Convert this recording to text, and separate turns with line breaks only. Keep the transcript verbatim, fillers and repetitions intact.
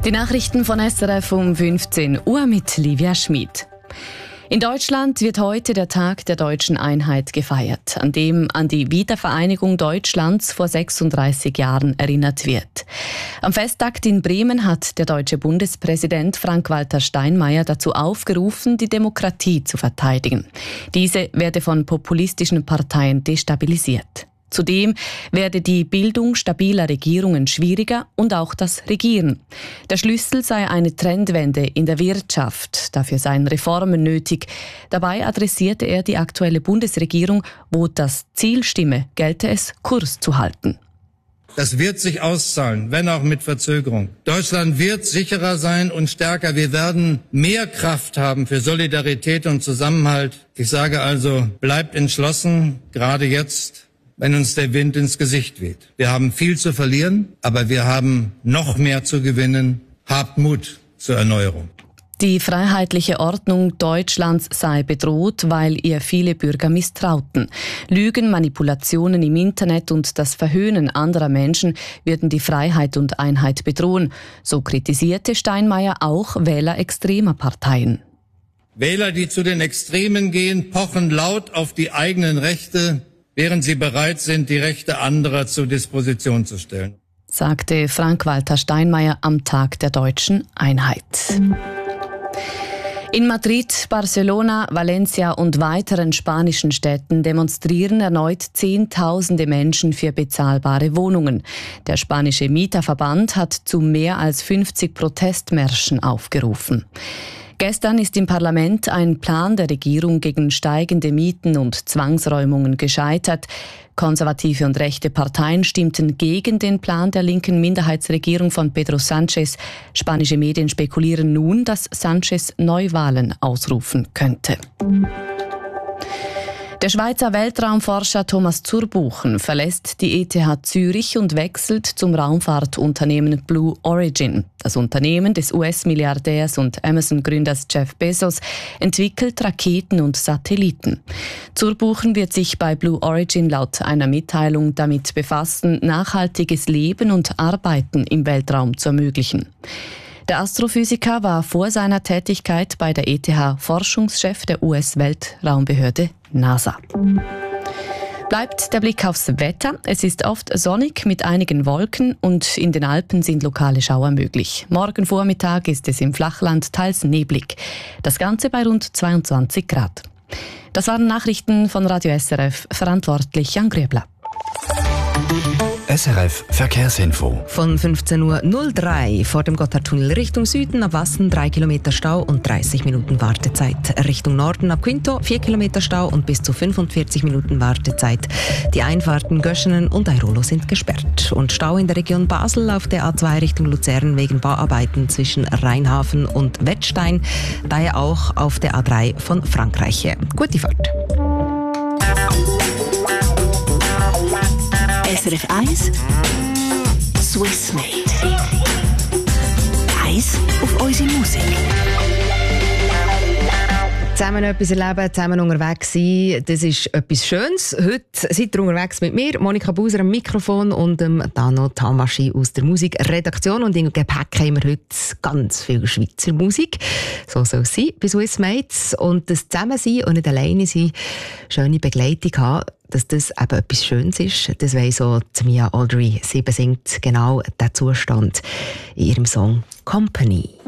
Die Nachrichten von S R F um fünfzehn Uhr mit Livia Schmid. In Deutschland wird heute der Tag der deutschen Einheit gefeiert, an dem an die Wiedervereinigung Deutschlands vor sechsunddreißig Jahren erinnert wird. Am Festtag in Bremen hat der deutsche Bundespräsident Frank-Walter Steinmeier dazu aufgerufen, die Demokratie zu verteidigen. Diese werde von populistischen Parteien destabilisiert. Zudem werde die Bildung stabiler Regierungen schwieriger und auch das Regieren. Der Schlüssel sei eine Trendwende in der Wirtschaft. Dafür seien Reformen nötig. Dabei adressierte er die aktuelle Bundesregierung, wo das Ziel stimme, gelte es, Kurs zu halten.
Das wird sich auszahlen, wenn auch mit Verzögerung. Deutschland wird sicherer sein und stärker. Wir werden mehr Kraft haben für Solidarität und Zusammenhalt. Ich sage also, bleibt entschlossen, gerade jetzt, wenn uns der Wind ins Gesicht weht. Wir haben viel zu verlieren, aber wir haben noch mehr zu gewinnen. Habt Mut zur Erneuerung.
Die freiheitliche Ordnung Deutschlands sei bedroht, weil ihr viele Bürger misstrauten. Lügen, Manipulationen im Internet und das Verhöhnen anderer Menschen würden die Freiheit und Einheit bedrohen. So kritisierte Steinmeier auch Wähler extremer Parteien.
Wähler, die zu den Extremen gehen, pochen laut auf die eigenen Rechte, während sie bereit sind, die Rechte anderer zur Disposition zu stellen,
sagte Frank-Walter Steinmeier am Tag der deutschen Einheit. In Madrid, Barcelona, Valencia und weiteren spanischen Städten demonstrieren erneut Zehntausende Menschen für bezahlbare Wohnungen. Der spanische Mieterverband hat zu mehr als fünfzig Protestmärschen aufgerufen. Gestern ist im Parlament ein Plan der Regierung gegen steigende Mieten und Zwangsräumungen gescheitert. Konservative und rechte Parteien stimmten gegen den Plan der linken Minderheitsregierung von Pedro Sánchez. Spanische Medien spekulieren nun, dass Sánchez Neuwahlen ausrufen könnte. Der Schweizer Weltraumforscher Thomas Zurbuchen verlässt die E T H Zürich und wechselt zum Raumfahrtunternehmen Blue Origin. Das Unternehmen des U S-Milliardärs und Amazon-Gründers Jeff Bezos entwickelt Raketen und Satelliten. Zurbuchen wird sich bei Blue Origin laut einer Mitteilung damit befassen, nachhaltiges Leben und Arbeiten im Weltraum zu ermöglichen. Der Astrophysiker war vor seiner Tätigkeit bei der E T H Forschungschef der U S-Weltraumbehörde NASA. Bleibt der Blick aufs Wetter. Es ist oft sonnig mit einigen Wolken und in den Alpen sind lokale Schauer möglich. Morgen Vormittag ist es im Flachland teils neblig. Das Ganze bei rund zweiundzwanzig Grad. Das waren Nachrichten von Radio S R F, verantwortlich Jan Grübler.
S R F Verkehrsinfo.
Von fünfzehn Uhr null drei vor dem Gotthardtunnel Richtung Süden ab Wassen drei Kilometer Stau und dreißig Minuten Wartezeit. Richtung Norden ab Quinto vier Kilometer Stau und bis zu fünfundvierzig Minuten Wartezeit. Die Einfahrten Göschenen und Airolo sind gesperrt. Und Stau in der Region Basel auf der A zwei Richtung Luzern wegen Bauarbeiten zwischen Rheinhafen und Wettstein. Daher auch auf der A drei von Frankreich her. Gute Fahrt.
S R F eins Swiss Made. Eins auf unsere Musik.
Zusammen etwas erleben, zusammen unterwegs sein, das ist etwas Schönes. Heute seid ihr unterwegs mit mir, Monika Buser am Mikrofon und dem Dano Tamaschi aus der Musikredaktion. Und im Gepäck haben wir heute ganz viel Schweizer Musik. So soll es sein bei Swiss Mates. Und das Zusammensein und nicht alleine sein, schöne Begleitung haben, dass das eben etwas Schönes ist. Das weiss so Mia Aldry. Sie besingt genau diesen Zustand in ihrem Song «Company».